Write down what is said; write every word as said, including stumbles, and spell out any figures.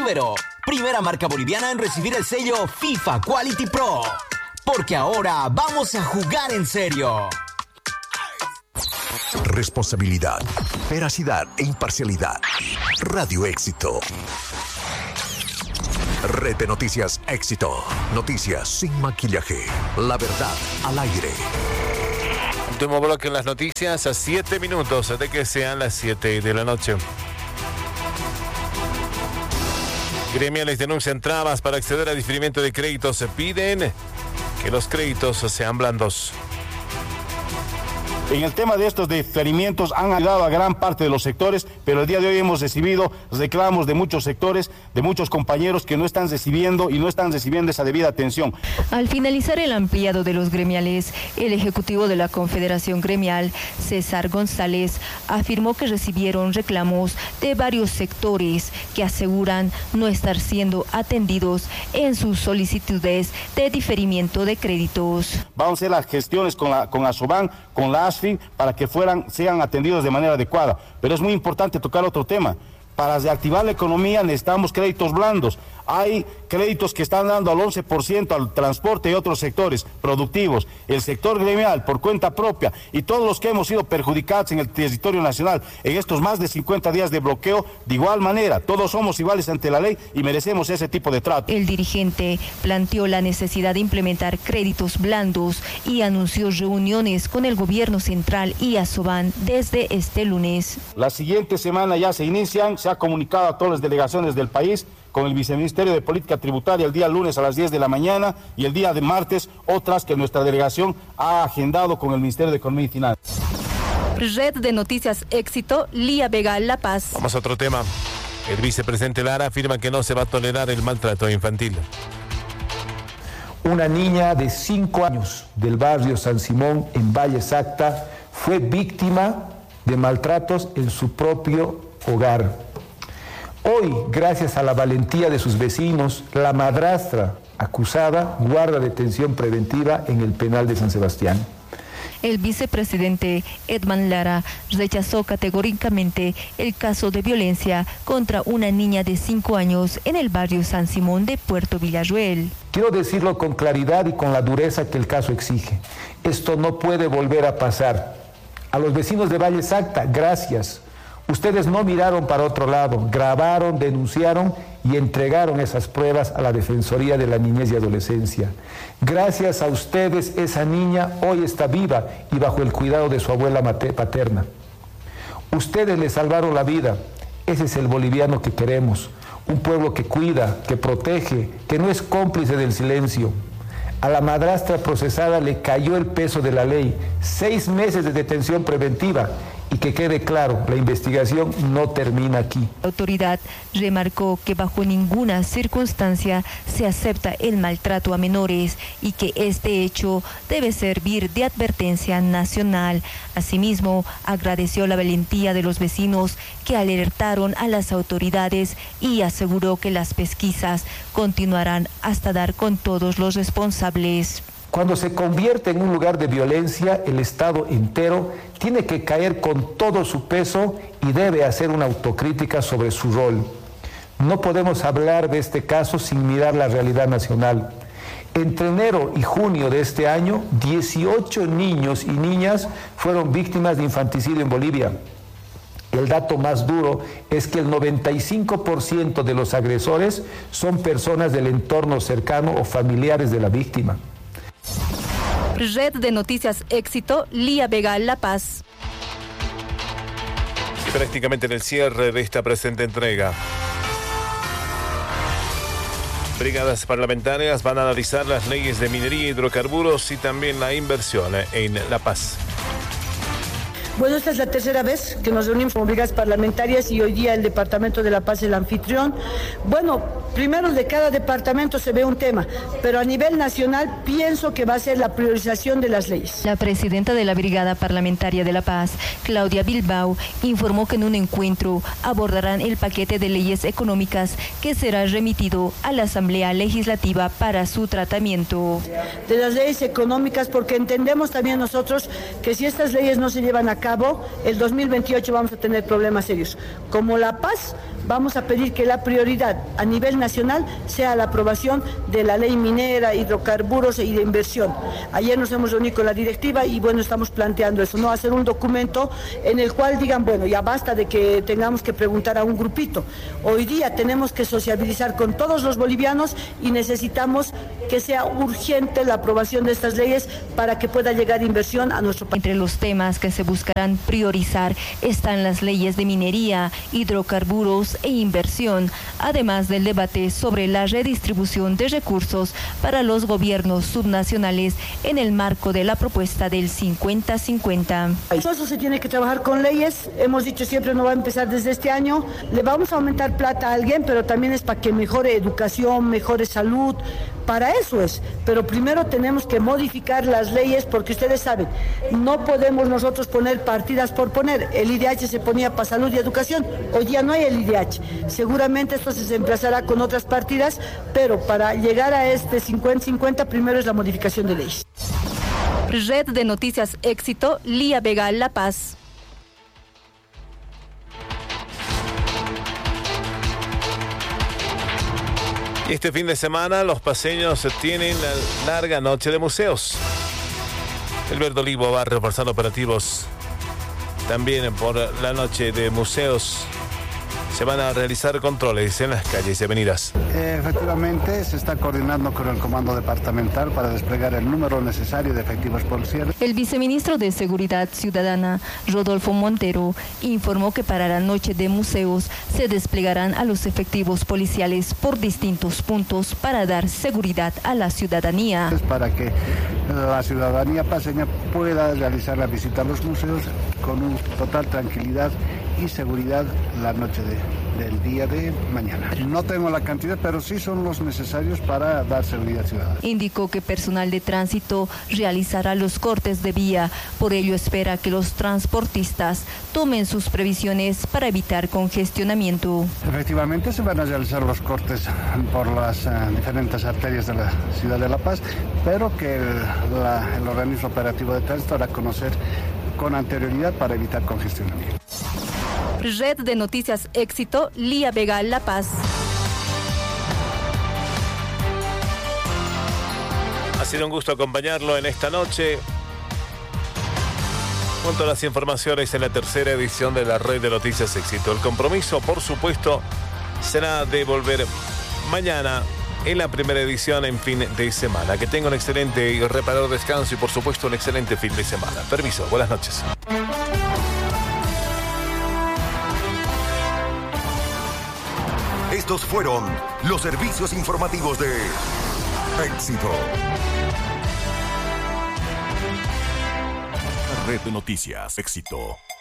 Ibero, primera marca boliviana en recibir el sello FIFA Quality Pro. Porque ahora vamos a jugar en serio. Responsabilidad, veracidad e imparcialidad. Radio Éxito. Red de Noticias Éxito. Noticias sin maquillaje. La verdad al aire. Último bloque en las noticias a siete minutos de que sean las siete de la noche. Gremiales denuncian trabas para acceder a diferimiento de créditos. Se piden que los créditos sean blandos. En el tema de estos diferimientos han ayudado a gran parte de los sectores, pero el día de hoy hemos recibido reclamos de muchos sectores, de muchos compañeros que no están recibiendo y no están recibiendo esa debida atención. Al finalizar el ampliado de los gremiales, el ejecutivo de la Confederación Gremial, César González, afirmó que recibieron reclamos de varios sectores que aseguran no estar siendo atendidos en sus solicitudes de diferimiento de créditos. Vamos a hacer las gestiones con la con Asoban, con la ASFI, para que fueran, sean atendidos de manera adecuada. Pero es muy importante tocar otro tema. Para reactivar la economía necesitamos créditos blandos. Hay créditos que están dando al once por ciento al transporte y otros sectores productivos. El sector gremial por cuenta propia y todos los que hemos sido perjudicados en el territorio nacional en estos más de cincuenta días de bloqueo, de igual manera, todos somos iguales ante la ley y merecemos ese tipo de trato. El dirigente planteó la necesidad de implementar créditos blandos y anunció reuniones con el gobierno central y Asoban desde este lunes. La siguiente semana ya se inician, se ha comunicado a todas las delegaciones del país con el Viceministerio de Política Tributaria el día lunes a las diez de la mañana y el día de martes otras que nuestra delegación ha agendado con el Ministerio de Economía y Finanzas. Red de Noticias Éxito, Lía Vega, La Paz. Vamos a otro tema. El vicepresidente Lara afirma que no se va a tolerar el maltrato infantil. Una niña de cinco años del barrio San Simón en Valle Sacta fue víctima de maltratos en su propio hogar. Hoy, gracias a la valentía de sus vecinos, la madrastra acusada guarda detención preventiva en el penal de San Sebastián. El vicepresidente Edman Lara rechazó categóricamente el caso de violencia contra una niña de cinco años en el barrio San Simón de Puerto Villarroel. Quiero decirlo con claridad y con la dureza que el caso exige. Esto no puede volver a pasar. A los vecinos de Valle Sacta, gracias. Ustedes no miraron para otro lado, grabaron, denunciaron y entregaron esas pruebas a la Defensoría de la Niñez y Adolescencia. Gracias a ustedes, esa niña hoy está viva y bajo el cuidado de su abuela paterna. Ustedes le salvaron la vida. Ese es el boliviano que queremos. Un pueblo que cuida, que protege, que no es cómplice del silencio. A la madrastra procesada le cayó el peso de la ley, seis meses de detención preventiva. Y que quede claro, la investigación no termina aquí. La autoridad remarcó que bajo ninguna circunstancia se acepta el maltrato a menores y que este hecho debe servir de advertencia nacional. Asimismo, agradeció la valentía de los vecinos que alertaron a las autoridades y aseguró que las pesquisas continuarán hasta dar con todos los responsables. Cuando se convierte en un lugar de violencia, el Estado entero tiene que caer con todo su peso y debe hacer una autocrítica sobre su rol. No podemos hablar de este caso sin mirar la realidad nacional. Entre enero y junio de este año, dieciocho niños y niñas fueron víctimas de infanticidio en Bolivia. El dato más duro es que el noventa y cinco por ciento de los agresores son personas del entorno cercano o familiares de la víctima. Red de Noticias Éxito, Lía Vega, La Paz. Y prácticamente en el cierre de esta presente entrega, brigadas parlamentarias van a analizar las leyes de minería, hidrocarburos y también la inversión en La Paz. Bueno, esta es la tercera vez que nos reunimos como brigadas parlamentarias y hoy día el Departamento de La Paz es el anfitrión. Bueno, primero de cada departamento se ve un tema, pero a nivel nacional pienso que va a ser la priorización de las leyes. La presidenta de la Brigada Parlamentaria de La Paz, Claudia Bilbao, informó que en un encuentro abordarán el paquete de leyes económicas que será remitido a la Asamblea Legislativa para su tratamiento. De las leyes económicas, porque entendemos también nosotros que si estas leyes no se llevan a cabo, el dos mil veintiocho vamos a tener problemas serios. Como La Paz, vamos a pedir que la prioridad a nivel nacional sea la aprobación de la ley minera, hidrocarburos y de inversión. Ayer nos hemos reunido con la directiva y bueno, estamos planteando eso, no hacer un documento en el cual digan, bueno, ya basta de que tengamos que preguntar a un grupito. Hoy día tenemos que sociabilizar con todos los bolivianos y necesitamos que sea urgente la aprobación de estas leyes para que pueda llegar inversión a nuestro país. Entre los temas que se buscarán priorizar están las leyes de minería, hidrocarburos e inversión, además del debate sobre la redistribución de recursos para los gobiernos subnacionales en el marco de la propuesta del cincuenta cincuenta. Eso se tiene que trabajar con leyes, hemos dicho siempre no va a empezar desde este año, le vamos a aumentar plata a alguien, pero también es para que mejore educación, mejore salud, para eso es, pero primero tenemos que modificar las leyes porque ustedes saben, no podemos nosotros poner partidas por poner, el I D H se ponía para salud y educación, hoy día no hay el I D H, seguramente esto se reemplazará con otras partidas, pero para llegar a este cincuenta cincuenta primero es la modificación de leyes. Red de Noticias Éxito, Lía Vega, La Paz. Y este fin de semana los paseños tienen la larga noche de museos. Alberto Olivo va a reforzar operativos también por la noche de museos. Se van a realizar controles en las calles y avenidas. Efectivamente, se está coordinando con el Comando Departamental para desplegar el número necesario de efectivos policiales. El viceministro de Seguridad Ciudadana, Rodolfo Montero, informó que para la noche de museos se desplegarán a los efectivos policiales por distintos puntos para dar seguridad a la ciudadanía. Para que la ciudadanía paseña pueda realizar la visita a los museos con un total tranquilidad y seguridad la noche de, del día de mañana. No tengo la cantidad, pero sí son los necesarios para dar seguridad ciudadana. Indicó que personal de tránsito realizará los cortes de vía, por ello espera que los transportistas tomen sus previsiones para evitar congestionamiento. Efectivamente se van a realizar los cortes por las uh, diferentes arterias de la ciudad de La Paz, pero que el, la, el organismo operativo de tránsito hará conocer con anterioridad para evitar congestionamiento. Red de Noticias Éxito, Lía Vega, La Paz. Ha sido un gusto acompañarlo en esta noche. Junto a las informaciones en la tercera edición de la Red de Noticias Éxito. El compromiso, por supuesto, será de volver mañana en la primera edición en fin de semana. Que tenga un excelente y reparador descanso y, por supuesto, un excelente fin de semana. Permiso, buenas noches. Estos fueron los servicios informativos de Éxito. Red de Noticias Éxito.